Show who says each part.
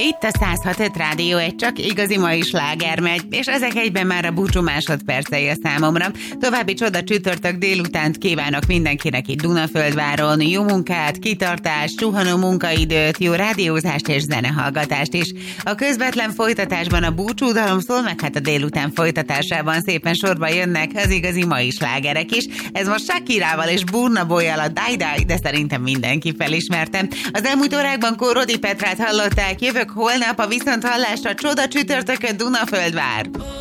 Speaker 1: Itt a 106.5 Rádió, egy csak igazi mai sláger megy, és ezek egyben már a búcsú másodpercei a számomra. További csoda csütörtök délutánt kívánok mindenkinek itt Dunaföldváron. Jó munkát, kitartást, suhanó munkaidőt, jó rádiózást és zenehallgatást is. A közvetlen folytatásban a búcsúdalom szól, meg hát a délután folytatásában szépen sorba jönnek az igazi mai slágerek is. Ez most Shakirával és Burna Boyjal a Die Die, de szerintem mindenki felismerte. Az elmúlt órákban Kórodi Petrát hallották, jövök holnap a viszonthallásra, csoda csütörtökön Dunaföldvár.